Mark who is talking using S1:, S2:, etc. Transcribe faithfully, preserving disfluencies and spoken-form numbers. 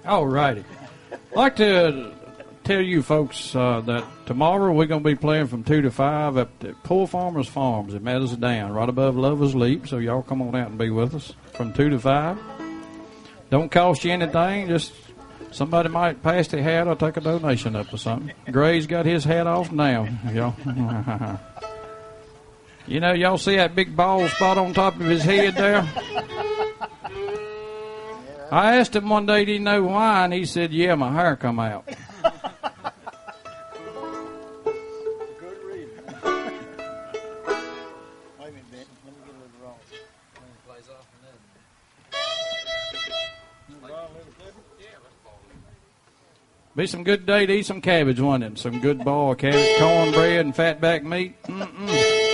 S1: All righty. I'd like to tell you folks uh, that tomorrow we're going to be playing from two to five at the Poor Farmers Farms in Medicine Down, right above Lover's Leap. So y'all come on out and be with us from two to five. Don't cost you anything. Just somebody might pass their hat or take a donation up or something. Gray's got his hat off now, y'all. You know, y'all see that big bald spot on top of his head there? I asked him one day, did he know why? And he said, yeah, my hair come out.
S2: Good reason. Wait a minute, Ben. Let me get a little wrong. Plays off
S1: Be some good day to eat some cabbage, wasn't it? Some good boiled cabbage, cornbread, and fatback meat. Mm-mm.